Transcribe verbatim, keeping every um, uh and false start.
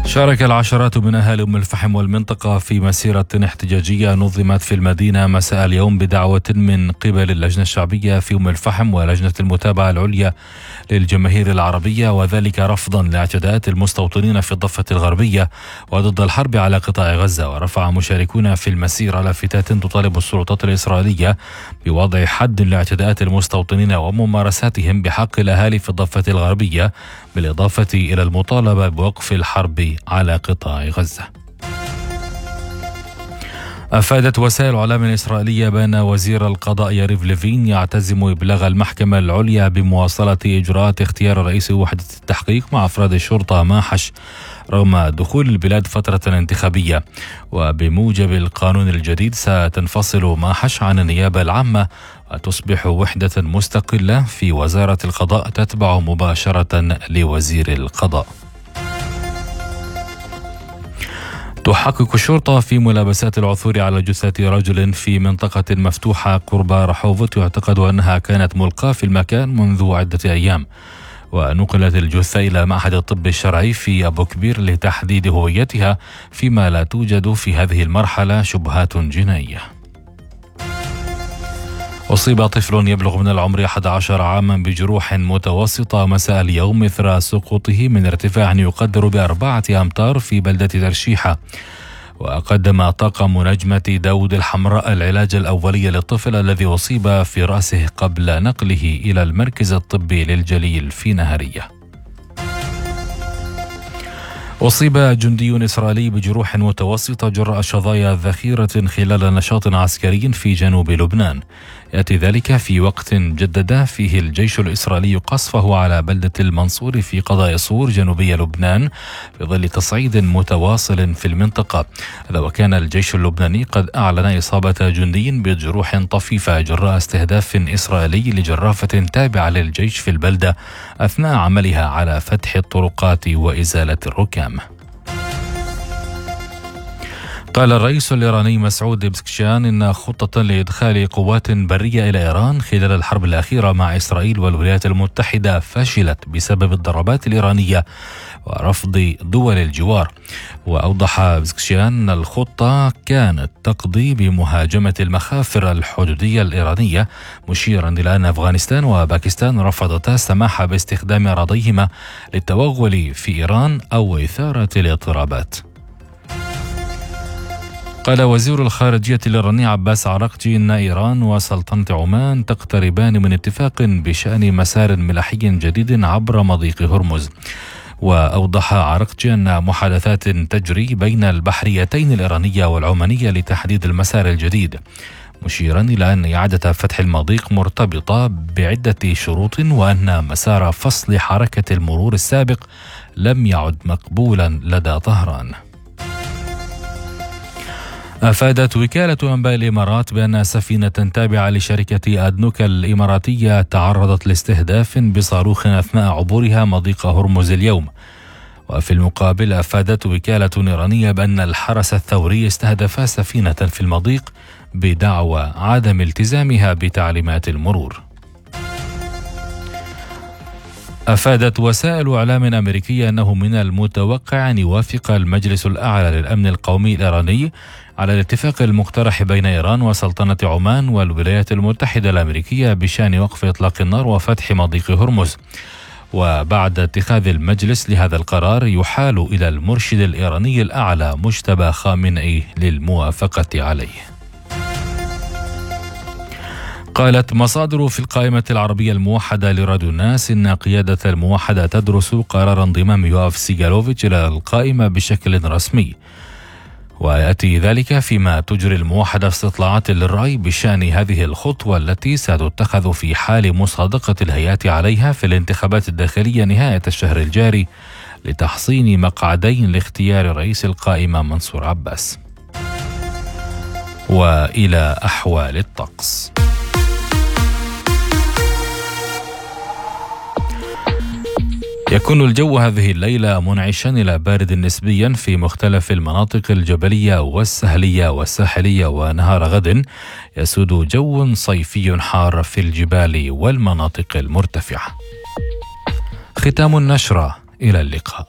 شارك العشرات من أهالي أم الفحم والمنطقة في مسيرة احتجاجية نظمت في المدينة مساء اليوم بدعوة من قبل اللجنة الشعبية في أم الفحم ولجنة المتابعة العليا للجماهير العربية، وذلك رفضا لاعتداءات المستوطنين في الضفة الغربية وضد الحرب على قطاع غزة. ورفع مشاركون في المسيرة لافتات تطالب السلطات الإسرائيلية بوضع حد لاعتداءات المستوطنين وممارساتهم بحق الأهالي في الضفة الغربية، بالإضافة إلى المطالبة بوقف الحرب على قطاع غزة. أفادت وسائل الإعلام الإسرائيلية بأن وزير القضاء ياريف ليفين يعتزم إبلاغ المحكمة العليا بمواصلة إجراءات اختيار رئيس وحدة التحقيق مع أفراد الشرطة ماحش رغم دخول البلاد فترة انتخابية. وبموجب القانون الجديد ستنفصل ماحش عن النيابة العامة وتصبح وحدة مستقلة في وزارة القضاء تتبع مباشرة لوزير القضاء. تحقق الشرطة في ملابسات العثور على جثة رجل في منطقة مفتوحة قرب رحوفوت يعتقد أنها كانت ملقاة في المكان منذ عدة أيام، ونقلت الجثة إلى معهد الطب الشرعي في أبو كبير لتحديد هويتها، فيما لا توجد في هذه المرحلة شبهات جنائية. أصيب طفل يبلغ من العمر أحد عشر عاما بجروح متوسطة مساء اليوم إثر سقوطه من ارتفاع يقدر بأربعة أمتار في بلدة ترشيحة. وقدم طاقم نجمة داود الحمراء العلاج الأولي للطفل الذي أصيب في رأسه قبل نقله إلى المركز الطبي للجليل في نهرية. أصيب جندي إسرائيلي بجروح متوسطة جراء شظايا ذخيرة خلال نشاط عسكري في جنوب لبنان. يأتي ذلك في وقت جدد فيه الجيش الإسرائيلي قصفه على بلدة المنصور في قضاء صور جنوبي لبنان في ظل تصعيد متواصل في المنطقة. هذا وكان الجيش اللبناني قد أعلن إصابة جندي بجروح طفيفة جراء استهداف إسرائيلي لجرافة تابعة للجيش في البلدة أثناء عملها على فتح الطرقات وإزالة الركام. قال الرئيس الإيراني مسعود بزكشان إن خطة لإدخال قوات برية إلى إيران خلال الحرب الأخيرة مع إسرائيل والولايات المتحدة فشلت بسبب الضربات الإيرانية ورفض دول الجوار. وأوضح بزكشان أن الخطة كانت تقضي بمهاجمة المخافر الحدودية الإيرانية، مشيرا إلى أن أفغانستان وباكستان رفضتا السماح باستخدام أراضيهما للتوغل في إيران أو إثارة الاضطرابات. قال وزير الخارجية الإيراني عباس عراقجي إن إيران وسلطنة عمان تقتربان من اتفاق بشأن مسار ملاحي جديد عبر مضيق هرمز. وأوضح عراقجي أن محادثات تجري بين البحريتين الإيرانية والعمانية لتحديد المسار الجديد، مشيرا إلى أن إعادة فتح المضيق مرتبطة بعدة شروط، وأن مسار فصل حركة المرور السابق لم يعد مقبولا لدى طهران. أفادت وكالة أنباء الإمارات بأن سفينة تابعة لشركة أدنوك الإماراتية تعرضت لاستهداف بصاروخ أثناء عبورها مضيق هرمز اليوم. وفي المقابل أفادت وكالة إيرانية بأن الحرس الثوري استهدف سفينة في المضيق بدعوى عدم التزامها بتعليمات المرور. أفادت وسائل إعلام أمريكية أنه من المتوقع أن يوافق المجلس الأعلى للأمن القومي الإيراني على الاتفاق المقترح بين إيران وسلطنة عمان والولايات المتحدة الأمريكية بشأن وقف إطلاق النار وفتح مضيق هرمز. وبعد اتخاذ المجلس لهذا القرار يحال إلى المرشد الإيراني الأعلى مجتبى خامنئي للموافقة عليه. قالت مصادر في القائمة العربية الموحدة لراديو الناس إن قيادة الموحدة تدرس قرار انضمام يواف سيغالوفيتش إلى القائمة بشكل رسمي. ويأتي ذلك فيما تجري الموحدة استطلاعات للرأي بشأن هذه الخطوة التي ستتخذ في حال مصادقة الهيئات عليها في الانتخابات الداخلية نهاية الشهر الجاري لتحصين مقعدين لاختيار رئيس القائمة منصور عباس. وإلى أحوال الطقس. يكون الجو هذه الليلة منعشا إلى بارد نسبيا في مختلف المناطق الجبلية والسهلية والساحلية، ونهار غد يسود جو صيفي حار في الجبال والمناطق المرتفعة. ختام النشرة، إلى اللقاء.